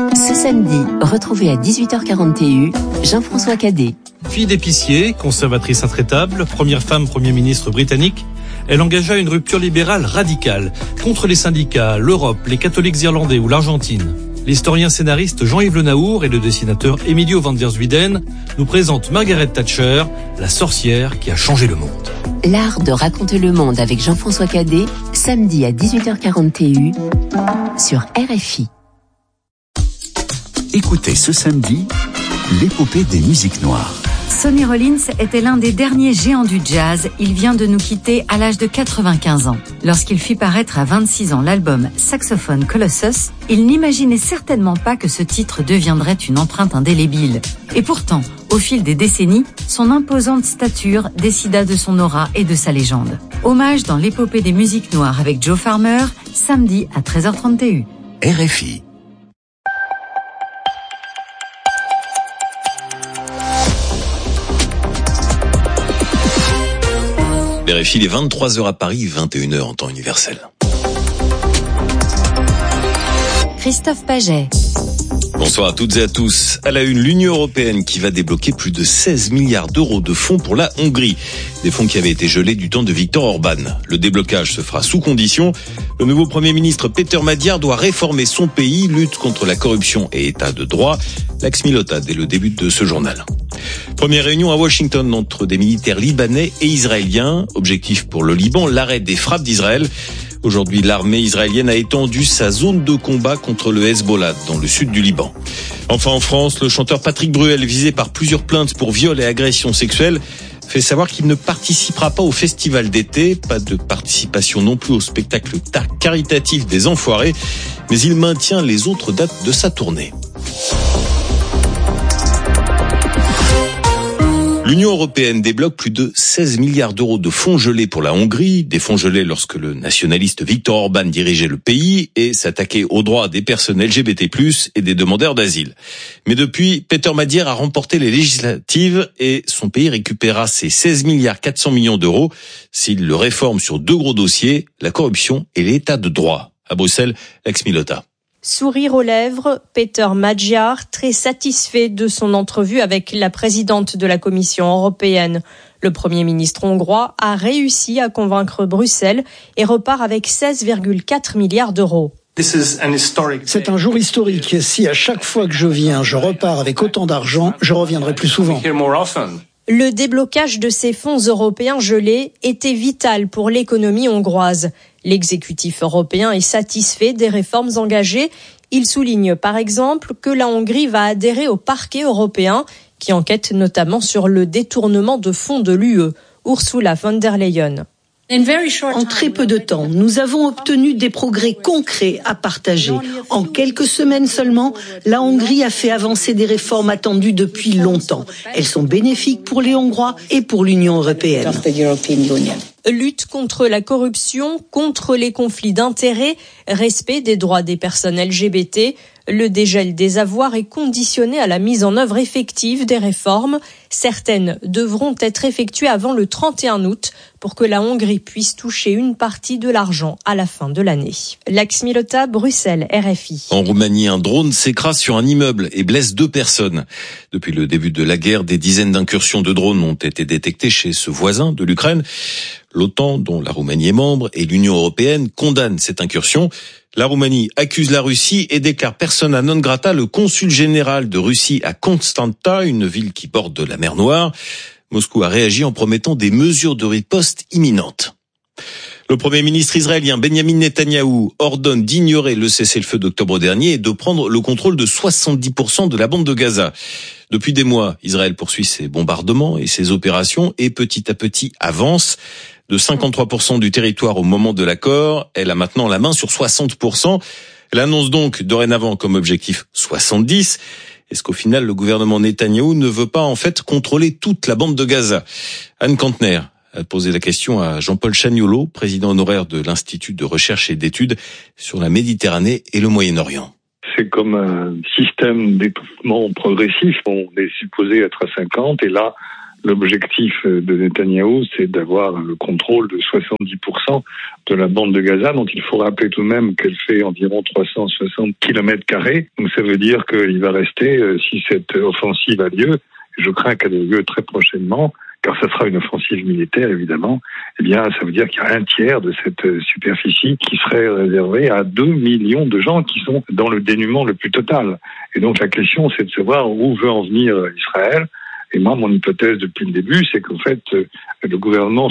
Ce samedi, retrouvez à 18h40 TU Jean-François Cadet. Fille d'épicier, conservatrice intraitable, première femme Premier ministre britannique, elle engagea une rupture libérale radicale contre les syndicats, l'Europe, les catholiques irlandais ou l'Argentine. L'historien scénariste Jean-Yves Le Naour et le dessinateur Emilio van der Zuyden nous présentent Margaret Thatcher, la sorcière qui a changé le monde. L'art de raconter le monde avec Jean-François Cadet, samedi à 18h40 TU sur RFI. Écoutez ce samedi, l'épopée des musiques noires. Sonny Rollins était l'un des derniers géants du jazz. Il vient de nous quitter à l'âge de 95 ans. Lorsqu'il fit paraître à 26 ans l'album Saxophone Colossus, il n'imaginait certainement pas que ce titre deviendrait une empreinte indélébile. Et pourtant, au fil des décennies, son imposante stature décida de son aura et de sa légende. Hommage dans l'épopée des musiques noires avec Joe Farmer, samedi à 13h30 TU. RFI. RFI, il est 23h à Paris, 21h en temps universel. Christophe Paget. Bonsoir à toutes et à tous. À la une, l'Union européenne qui va débloquer plus de 16 milliards d'euros de fonds pour la Hongrie. Des fonds qui avaient été gelés du temps de Viktor Orban. Le déblocage se fera sous condition. Le nouveau Premier ministre Péter Magyar doit réformer son pays, lutte contre la corruption et état de droit. L'axe Milota dès le début de ce journal. Première réunion à Washington entre des militaires libanais et israéliens. Objectif pour le Liban, l'arrêt des frappes d'Israël. Aujourd'hui, l'armée israélienne a étendu sa zone de combat contre le Hezbollah dans le sud du Liban. Enfin, en France, le chanteur Patrick Bruel, visé par plusieurs plaintes pour viol et agression sexuelle, fait savoir qu'il ne participera pas au festival d'été. Pas de participation non plus au spectacle caritatif des Enfoirés, mais il maintient les autres dates de sa tournée. L'Union européenne débloque plus de 16 milliards d'euros de fonds gelés pour la Hongrie, des fonds gelés lorsque le nationaliste Viktor Orban dirigeait le pays et s'attaquait aux droits des personnes LGBT+, et des demandeurs d'asile. Mais depuis, Péter Magyar a remporté les législatives et son pays récupérera ses 16 milliards 400 millions d'euros s'il le réforme sur deux gros dossiers, la corruption et l'état de droit. À Bruxelles, Lex Milota. Sourire aux lèvres, Péter Magyar, très satisfait de son entrevue avec la présidente de la Commission européenne. Le Premier ministre hongrois a réussi à convaincre Bruxelles et repart avec 16,4 milliards d'euros. C'est un jour historique. Si à chaque fois que je viens, je repars avec autant d'argent, je reviendrai plus souvent. Le déblocage de ces fonds européens gelés était vital pour l'économie hongroise. L'exécutif européen est satisfait des réformes engagées. Il souligne par exemple que la Hongrie va adhérer au parquet européen qui enquête notamment sur le détournement de fonds de l'UE. Ursula von der Leyen. En très peu de temps, nous avons obtenu des progrès concrets à partager. En quelques semaines seulement, la Hongrie a fait avancer des réformes attendues depuis longtemps. Elles sont bénéfiques pour les Hongrois et pour l'Union européenne. Lutte contre la corruption, contre les conflits d'intérêts, respect des droits des personnes LGBT. Le dégel des avoirs est conditionné à la mise en œuvre effective des réformes. Certaines devront être effectuées avant le 31 août pour que la Hongrie puisse toucher une partie de l'argent à la fin de l'année. Lex Milota, Bruxelles, RFI. En Roumanie, un drone s'écrase sur un immeuble et blesse 2 personnes. Depuis le début de la guerre, des dizaines d'incursions de drones ont été détectées chez ce voisin de l'Ukraine. L'OTAN, dont la Roumanie est membre, et l'Union européenne condamnent cette incursion. La Roumanie accuse la Russie et déclare persona non grata le consul général de Russie à Constanta, une ville qui borde la mer Noire. Moscou a réagi en promettant des mesures de riposte imminentes. Le Premier ministre israélien Benjamin Netanyahou ordonne d'ignorer le cessez-le-feu d'octobre dernier et de prendre le contrôle de 70% de la bande de Gaza. Depuis des mois, Israël poursuit ses bombardements et ses opérations et petit à petit avance. De 53% du territoire au moment de l'accord, elle a maintenant la main sur 60%. Elle annonce donc dorénavant comme objectif 70%. Est-ce qu'au final, le gouvernement Netanyahou ne veut pas en fait contrôler toute la bande de Gaza? Anne Kantner a posé la question à Jean-Paul Chagnolot, président honoraire de l'Institut de recherche et d'études sur la Méditerranée et le Moyen-Orient. C'est comme un système d'étouffement progressif. On est supposé être à 50 et là, L'objectif de Netanyahou, c'est d'avoir le contrôle de 70% de la bande de Gaza, dont il faut rappeler tout de même qu'elle fait environ 360 km². Donc ça veut dire qu'il va rester, si cette offensive a lieu, je crains qu'elle ait lieu très prochainement, car ça sera une offensive militaire évidemment, eh bien ça veut dire qu'il y a un tiers de cette superficie qui serait réservée à 2 millions de gens qui sont dans le dénuement le plus total. Et donc la question, c'est de savoir où veut en venir Israël. Et moi, mon hypothèse depuis le début, c'est qu'en fait, ce gouvernement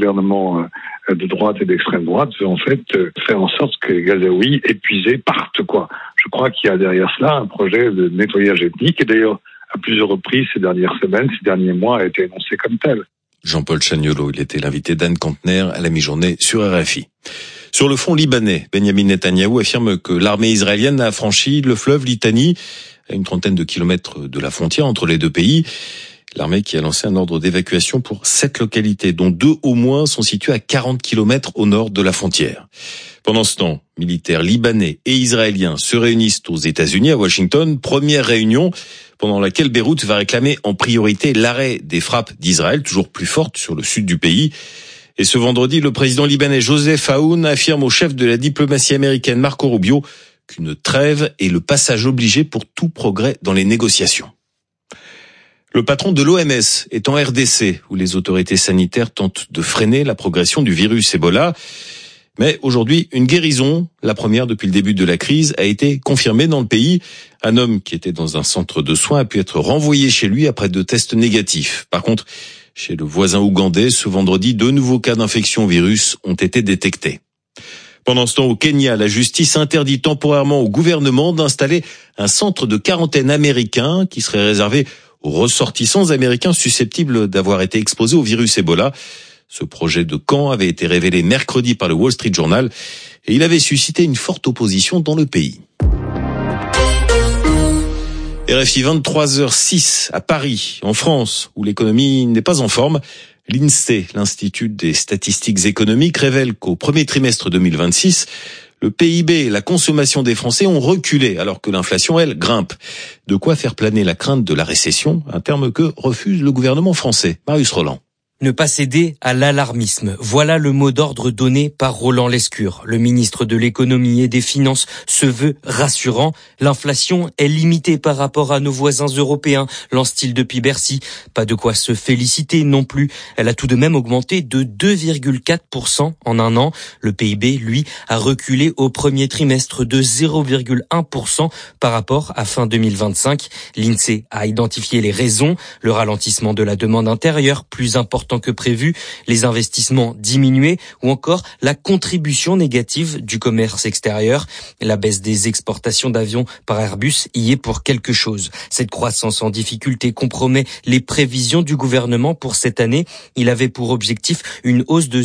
de droite et d'extrême droite veut en fait faire en sorte que les Gazaouis épuisés partent, quoi. Je crois qu'il y a derrière cela un projet de nettoyage ethnique, et d'ailleurs, à plusieurs reprises ces dernières semaines, ces derniers mois, a été énoncé comme tel. Jean-Paul Chagnolot, il était l'invité d'Anne Kantner à la mi-journée sur RFI. Sur le front libanais, Benjamin Netanyahou affirme que l'armée israélienne a franchi le fleuve Litani, à une trentaine de kilomètres de la frontière entre les deux pays. L'armée qui a lancé un ordre d'évacuation pour 7 localités, dont 2 au moins sont situées à 40 kilomètres au nord de la frontière. Pendant ce temps, militaires libanais et israéliens se réunissent aux États-Unis, à Washington. Première réunion pendant laquelle Beyrouth va réclamer en priorité l'arrêt des frappes d'Israël, toujours plus fortes sur le sud du pays. Et ce vendredi, le président libanais Joseph Aoun affirme au chef de la diplomatie américaine Marco Rubio qu'une trêve est le passage obligé pour tout progrès dans les négociations. Le patron de l'OMS est en RDC, où les autorités sanitaires tentent de freiner la progression du virus Ebola. Mais aujourd'hui, une guérison, la première depuis le début de la crise, a été confirmée dans le pays. Un homme qui était dans un centre de soins a pu être renvoyé chez lui après 2 tests négatifs. Par contre, chez le voisin ougandais, ce vendredi, 2 nouveaux cas d'infection au virus ont été détectés. Pendant ce temps, au Kenya, la justice interdit temporairement au gouvernement d'installer un centre de quarantaine américain qui serait réservé aux ressortissants américains susceptibles d'avoir été exposés au virus Ebola. Ce projet de camp avait été révélé mercredi par le Wall Street Journal et il avait suscité une forte opposition dans le pays. RFI 23h06 à Paris, en France, où l'économie n'est pas en forme. L'INSEE, l'Institut des statistiques économiques, révèle qu'au premier trimestre 2026, le PIB et la consommation des Français ont reculé alors que l'inflation, elle, grimpe. De quoi faire planer la crainte de la récession, un terme que refuse le gouvernement français. Marius Roland. Ne pas céder à l'alarmisme. Voilà le mot d'ordre donné par Roland Lescure. Le ministre de l'économie et des finances se veut rassurant. L'inflation est limitée par rapport à nos voisins européens, lance-t-il depuis Bercy. Pas de quoi se féliciter non plus. Elle a tout de même augmenté de 2,4% en un an. Le PIB, lui, a reculé au premier trimestre de 0,1% par rapport à fin 2025. L'INSEE a identifié les raisons. Le ralentissement de la demande intérieure, plus important que prévu, les investissements diminués ou encore la contribution négative du commerce extérieur. La baisse des exportations d'avions par Airbus y est pour quelque chose. Cette croissance en difficulté compromet les prévisions du gouvernement pour cette année. Il avait pour objectif une hausse de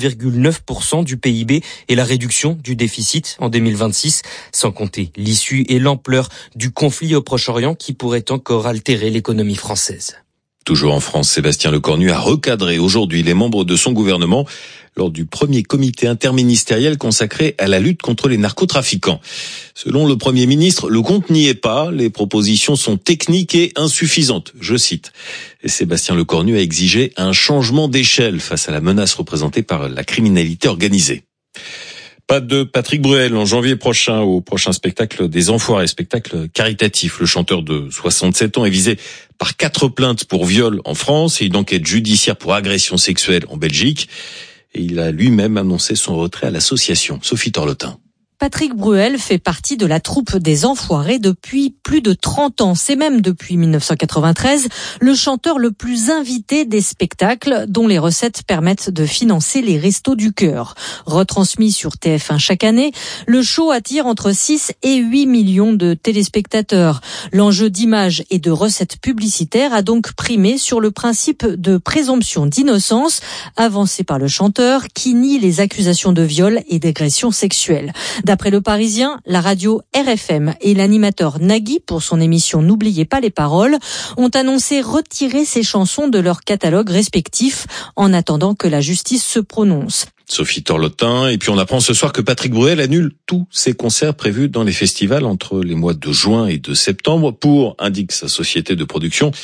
0,9% du PIB et la réduction du déficit en 2026, sans compter l'issue et l'ampleur du conflit au Proche-Orient qui pourrait encore altérer l'économie française. Toujours en France, Sébastien Lecornu a recadré aujourd'hui les membres de son gouvernement lors du premier comité interministériel consacré à la lutte contre les narcotrafiquants. Selon le Premier ministre, le compte n'y est pas, les propositions sont techniques et insuffisantes, je cite. Et Sébastien Lecornu a exigé un changement d'échelle face à la menace représentée par la criminalité organisée. Pas de Patrick Bruel en janvier prochain au prochain spectacle des Enfoirés, spectacle caritatif. Le chanteur de 67 ans est visé par 4 plaintes pour viol en France et une enquête judiciaire pour agression sexuelle en Belgique. Et il a lui-même annoncé son retrait à l'association. Sophie Torlotin. Patrick Bruel fait partie de la troupe des Enfoirés depuis plus de 30 ans. C'est même depuis 1993 le chanteur le plus invité des spectacles dont les recettes permettent de financer les Restos du Cœur. Retransmis sur TF1 chaque année, le show attire entre 6 et 8 millions de téléspectateurs. L'enjeu d'image et de recettes publicitaires a donc primé sur le principe de présomption d'innocence avancé par le chanteur qui nie les accusations de viol et d'agression sexuelle. D'après Le Parisien, la radio RFM et l'animateur Nagui, pour son émission N'oubliez pas les paroles, ont annoncé retirer ces chansons de leur catalogue respectif en attendant que la justice se prononce. Sophie Torlotin. Et puis on apprend ce soir que Patrick Bruel annule tous ses concerts prévus dans les festivals entre les mois de juin et de septembre pour, indique sa société de production,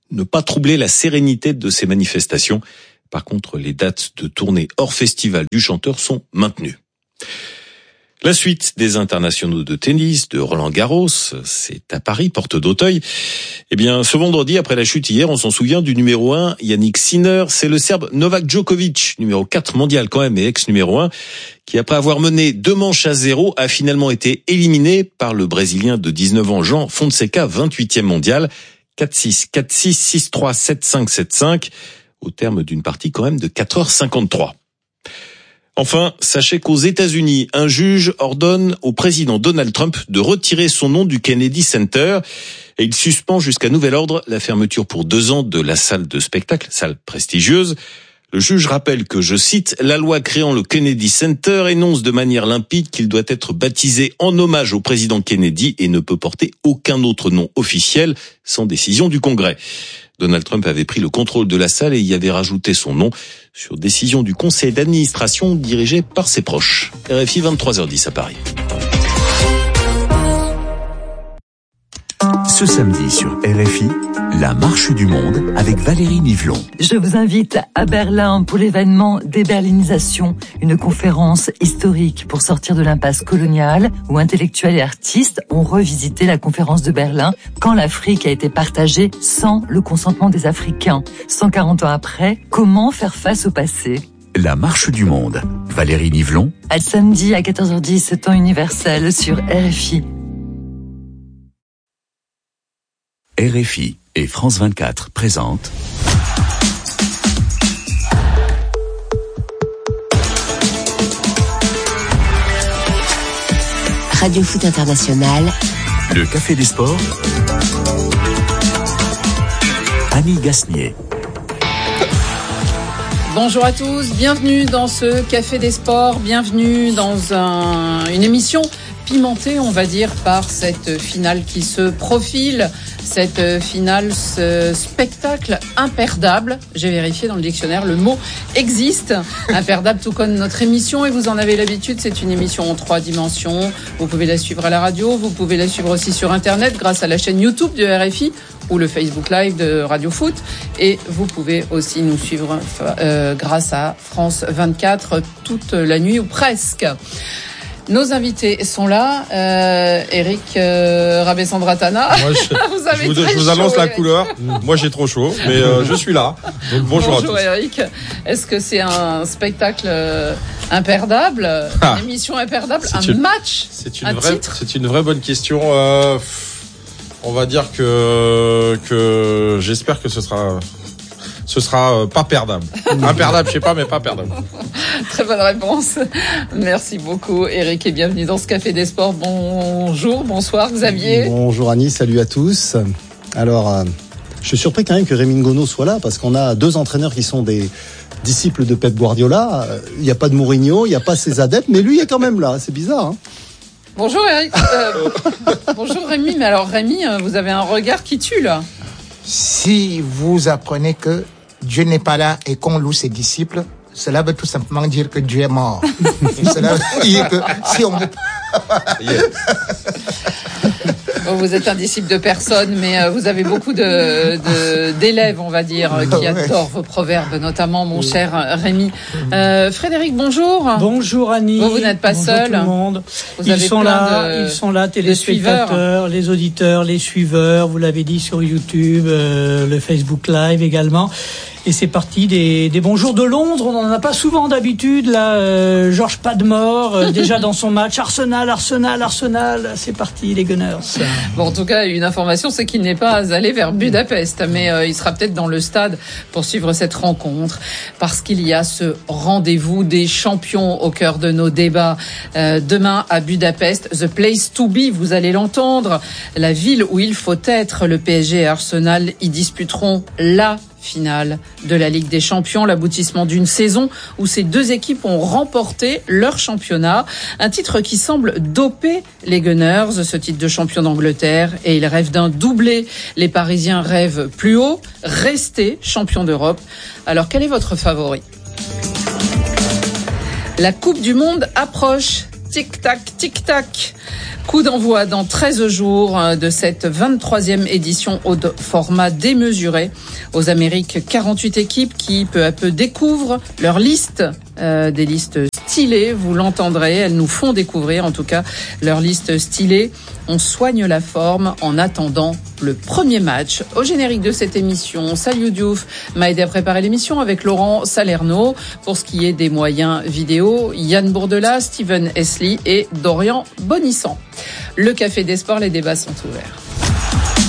ne pas troubler la sérénité de ces manifestations. Par contre, les dates de tournée hors festival du chanteur sont maintenues. La suite des internationaux de tennis de Roland-Garros, c'est à Paris, porte d'Auteuil. Eh bien, ce vendredi, après la chute hier, on s'en souvient du numéro 1, Yannick Sinner. C'est le Serbe Novak Djokovic, numéro 4 mondial quand même et ex-numéro 1, qui après avoir mené 2 manches à 0, a finalement été éliminé par le Brésilien de 19 ans, Jean Fonseca, 28e mondial. 4-6, 4-6, 6-3, 7-5, 7-5, au terme d'une partie quand même de 4h53. Enfin, sachez qu'aux États-Unis, un juge ordonne au président Donald Trump de retirer son nom du Kennedy Center et il suspend jusqu'à nouvel ordre la fermeture pour 2 ans de la salle de spectacle, salle prestigieuse. Le juge rappelle que, je cite, la loi créant le Kennedy Center énonce de manière limpide qu'il doit être baptisé en hommage au président Kennedy et ne peut porter aucun autre nom officiel sans décision du Congrès. Donald Trump avait pris le contrôle de la salle et y avait rajouté son nom sur décision du conseil d'administration dirigé par ses proches. RFI 23h10 à Paris. Ce samedi sur RFI, la marche du monde avec Valérie Nivelon. Je vous invite à Berlin pour l'événement Déberlinisation, une conférence historique pour sortir de l'impasse coloniale où intellectuels et artistes ont revisité la conférence de Berlin quand l'Afrique a été partagée sans le consentement des Africains. 140 ans après, comment faire face au passé ? La marche du monde. Valérie Nivelon. À samedi à 14h10, temps universel sur RFI. RFI et France 24 présentent Radio Foot International. Le Café des Sports. Annie Gasnier. Bonjour à tous, bienvenue dans ce Café des Sports, bienvenue dans une émission pimentée, on va dire, par cette finale qui se profile, cette finale, ce spectacle imperdable. J'ai vérifié dans le dictionnaire, le mot existe, imperdable tout comme notre émission, et vous en avez l'habitude, c'est une émission en 3 dimensions. Vous pouvez la suivre à la radio, vous pouvez la suivre aussi sur Internet grâce à la chaîne YouTube de RFI ou le Facebook Live de Radio Foot, et vous pouvez aussi nous suivre grâce à France 24 toute la nuit ou presque. Nos invités sont là, Eric Rabessandratana. Moi, je vous annonce la couleur. Moi, j'ai trop chaud, mais je suis là. Donc, bonjour à tous. Bonjour Eric. Est-ce que c'est un spectacle imperdable, une émission imperdable, match, titre ? C'est une vraie bonne question. On va dire que j'espère que ce sera pas perdable. Imperdable, je sais pas, mais pas perdable. Très bonne réponse. Merci beaucoup, Eric, et bienvenue dans ce Café des Sports. Bonjour, bonsoir, Xavier. Bonjour Annie, salut à tous. Alors, je suis surpris quand même que Rémi Ngono soit là, parce qu'on a 2 entraîneurs qui sont des disciples de Pep Guardiola. Il n'y a pas de Mourinho, il n'y a pas ses adeptes, mais lui est quand même là. C'est bizarre, hein. Bonjour Eric. Bonjour Rémi. Mais alors Rémi, vous avez un regard qui tue là. Si vous apprenez que Dieu n'est pas là et qu'on loue ses disciples, cela veut tout simplement dire que Dieu est mort. Cela veut dire que si on veut... Vous êtes un disciple de personne, mais vous avez beaucoup d'élèves, on va dire, qui adorent vos proverbes, notamment mon cher Rémi. Frédéric, bonjour. Bonjour Annie. Vous n'êtes pas seul. Bonjour tout le monde. Ils sont là, téléspectateurs, les auditeurs, les suiveurs. Vous l'avez dit sur YouTube, le Facebook Live également. Et c'est parti des bons jours de Londres. On n'en a pas souvent d'habitude. Là, Georges Padmore, déjà dans son match. Arsenal. C'est parti, les Gunners. Bon, en tout cas, une information, c'est qu'il n'est pas allé vers Budapest. Mais il sera peut-être dans le stade pour suivre cette rencontre. Parce qu'il y a ce rendez-vous des champions au cœur de nos débats. Demain, à Budapest, the place to be, vous allez l'entendre. La ville où il faut être. Le PSG et Arsenal y disputeront la finale de la Ligue des Champions, l'aboutissement d'une saison où ces 2 équipes ont remporté leur championnat. Un titre qui semble doper les Gunners, ce titre de champion d'Angleterre, et ils rêvent d'un doublé. Les Parisiens rêvent plus haut, rester champion d'Europe. Alors, quel est votre favori ? La Coupe du Monde approche. tic-tac, tic-tac. Coup d'envoi dans 13 jours de cette 23e édition au format démesuré. Aux Amériques, 48 équipes qui peu à peu découvrent leur liste, des listes stylées, vous l'entendrez, elles nous font découvrir en tout cas leur liste stylée. On soigne la forme en attendant le premier match. Au générique de cette émission, Saliou Diouf m'a aidé à préparer l'émission avec Laurent Salerno. Pour ce qui est des moyens vidéo, Yann Bourdelat, Steven Esli et Dorian Bonissant. Le Café des Sports, les débats sont ouverts.